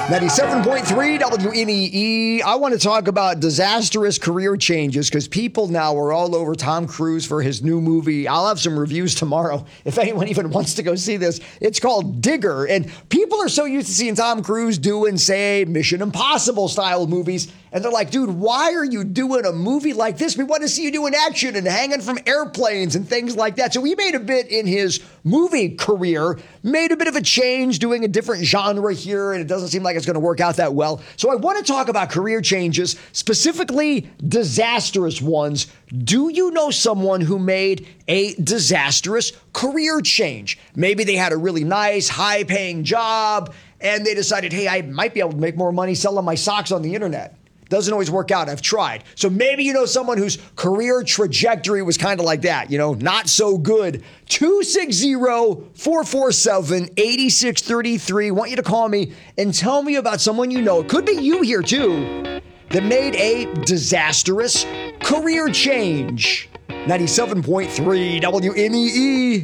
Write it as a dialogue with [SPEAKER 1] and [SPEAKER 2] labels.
[SPEAKER 1] 97.3 WNEE. I want to talk about disastrous career changes because people now are all over Tom Cruise for his new movie. I'll have some reviews tomorrow if anyone even wants to go see this. It's called Digger, and people are so used to seeing Tom Cruise doing, say, Mission Impossible style movies, and they're like, dude, why are you doing a movie like this? We want to see you doing action and hanging from airplanes and things like that. So he made a bit in his movie career, made a bit of a change, doing a different genre here, and it doesn't seem like it's going to work out that well. So I want to talk about career changes, specifically disastrous ones. Do you know someone who made a disastrous career change? Maybe they had a really nice, high-paying job, and they decided, hey, I might be able to make more money selling my socks on the internet. Doesn't always work out. I've tried. So maybe you know someone whose career trajectory was kind of like that, not so good. 260-447-8633. Want you to call me and tell me about someone you know. It could be you here too that made a disastrous career change. 97.3 WNEE.